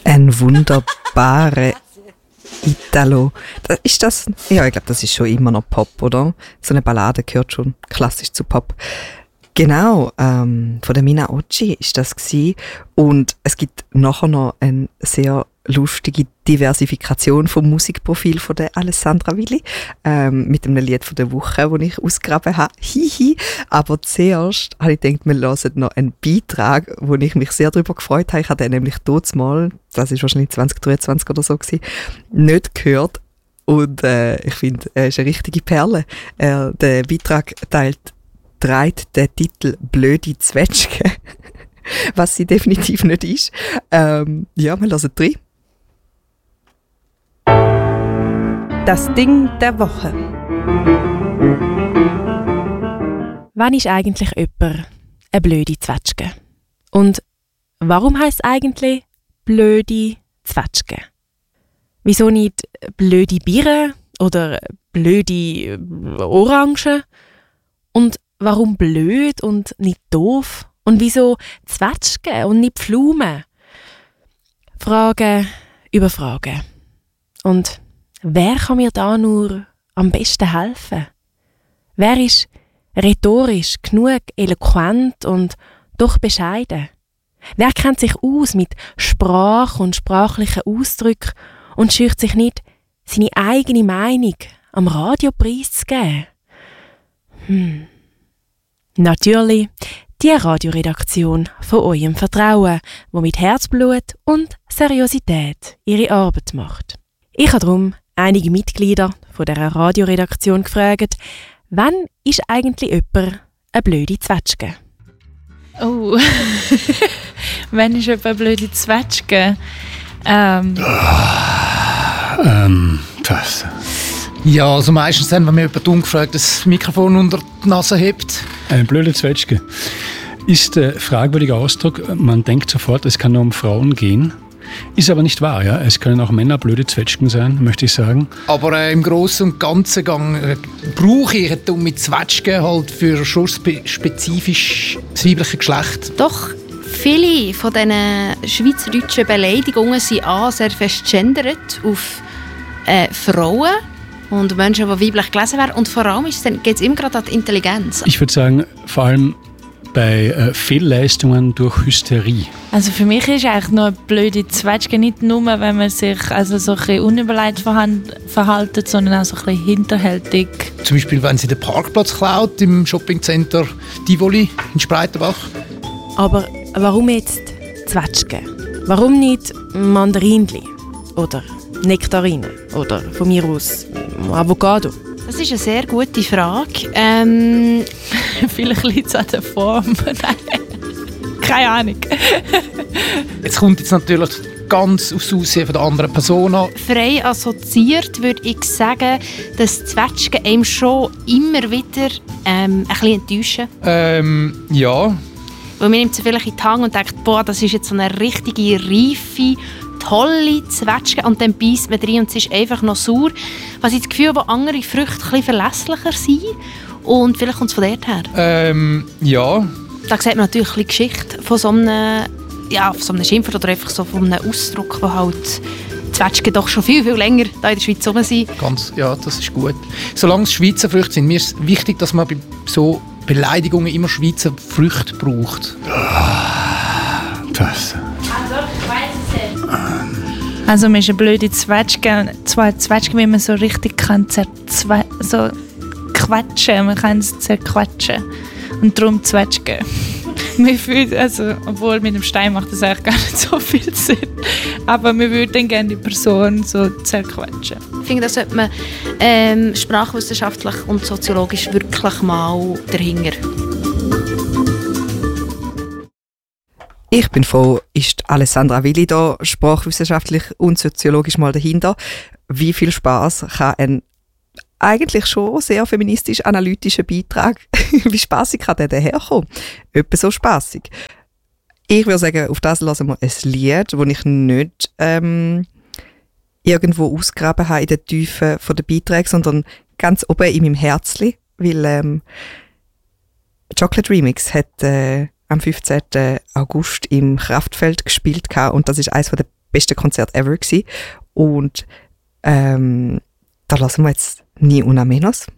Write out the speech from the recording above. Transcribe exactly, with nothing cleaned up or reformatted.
Ein wunderbarer Italo. Das, ist das? Ja, ich glaube, das ist schon immer noch Pop, oder? So eine Ballade gehört schon klassisch zu Pop. Genau, ähm, von der Mina Occi ist das gewesen. Und es gibt nachher noch eine sehr lustige Diversifikation vom Musikprofil von der Alessandra Willi ähm, mit einem Lied von der Woche, das ich ausgegraben habe. Hihi. Aber zuerst habe ich gedacht, wir hören noch einen Beitrag, wo ich mich sehr darüber gefreut habe. Ich habe den nämlich dort mal, das ist wahrscheinlich zwanzig dreiundzwanzig oder so gewesen, nicht gehört. Und äh, ich finde, er ist eine richtige Perle. Äh, der Beitrag teilt trägt den Titel «Blöde Zwetschge», was sie definitiv nicht ist. Ähm, ja, wir hören rein. Das Ding der Woche. Wann ist eigentlich jemand eine blöde Zwetschge? Und warum heisst es eigentlich blöde Zwetschge? Wieso nicht blöde Birnen oder blöde Orangen? Und warum blöd und nicht doof? Und wieso Zwetschge und nicht Pflaumen? Fragen über Fragen. Und wer kann mir da nur am besten helfen? Wer ist rhetorisch genug eloquent und doch bescheiden? Wer kennt sich aus mit Sprache und sprachlichen Ausdrücken und scheucht sich nicht, seine eigene Meinung am Radio preiszugeben? Hm. Natürlich die Radioredaktion von eurem Vertrauen, die mit Herzblut und Seriosität ihre Arbeit macht. Ich habe darum einige Mitglieder von dieser Radioredaktion gefragt, wann ist eigentlich jemand eine blöde Zwetschge? Oh, wann ist jemand eine blöde Zwetschge? Ähm... Oh, ähm, das... Ja, also meistens dann, wenn mir jemand ungefragt das Mikrofon unter die Nase hebt. Eine blöde Zwetschge ist ein fragwürdiger Ausdruck. Man denkt sofort, es kann nur um Frauen gehen. Ist aber nicht wahr, ja. Es können auch Männer blöde Zwetschgen sein, möchte ich sagen. Aber äh, im Großen und Ganzen gang, äh, brauche ich eine dumme Zwetschge halt für schon spe- spezifisch das weibliche Geschlecht. Doch, viele von diesen schweizerdeutschen Beleidigungen sind A, sehr fest gendert auf äh, Frauen und Menschen, die weiblich gelesen werden. Und vor allem geht es immer gerade an die Intelligenz. Ich würde sagen, vor allem bei äh, Fehlleistungen durch Hysterie. Also für mich ist eigentlich noch eine blöde Zwetschge nicht nur, wenn man sich also so ein bisschen unüberlegt verhält, sondern auch so ein bisschen hinterhältig. Zum Beispiel, wenn sie den Parkplatz klaut im Shoppingcenter Tivoli in Spreitenbach. Aber warum jetzt Zwetschge? Warum nicht Mandarinli oder Nektarine oder von mir aus Avocado? Das ist eine sehr gute Frage. Ähm, Vielleicht liegt es an der Form. Keine Ahnung. Jetzt kommt jetzt natürlich ganz aufs Aussehen von der anderen Person an. Frei assoziiert würde ich sagen, dass Zwetschgen einem schon immer wieder ähm, ein bisschen enttäuschen. Ähm, ja. Weil man nimmt sie vielleicht in die Hand und denkt, boah, das ist jetzt so eine richtige, reife, tolle Zwetschge. Und dann beißt man rein und es ist einfach noch sauer. Was ich das Gefühl habe, wo andere Früchte ein bisschen verlässlicher sind. Und vielleicht kommt es von dort her. Ähm, ja. Da sieht man natürlich ein bisschen Geschichte von so einem, ja, von so einem Schimpfwort oder einfach so von einem Ausdruck, wo halt Zwetschgen doch schon viel, viel länger hier in der Schweiz rum sind. Ganz, ja, das ist gut. Solange es Schweizer Früchte sind, mir ist es wichtig, dass man bei so Beleidigungen immer Schweizer Früchte braucht. Das. Also man ist eine blöde Zwetschge. Zwei Zwetschgen, wie man so richtig kann zerzwe- so quetschen. Man kann es zerquetschen. Und darum Zwetschge. Man fühlt, also, obwohl mit dem Stein macht das eigentlich gar nicht so viel Sinn. Aber wir würden gerne die Person so zerquetschen. Ich finde, das sollte man ähm, sprachwissenschaftlich und soziologisch wirklich mal dahinter. Ich bin froh, ist Alessandra Willi da sprachwissenschaftlich und soziologisch mal dahinter. Wie viel Spaß kann ein eigentlich schon sehr feministisch-analytischer Beitrag, wie spassig kann der daherkommen? Etwa so spassig. Ich würde sagen, auf das hören wir ein Lied, das ich nicht ähm, irgendwo ausgegraben habe in der Tiefe der Beiträge, sondern ganz oben in meinem Herzli, weil ähm, Chocolate Remix hat äh, am fünfzehnten August im Kraftfeld gespielt und das ist eines der beste Konzert ever gewesen. Und ähm, da lassen wir jetzt Nie una menos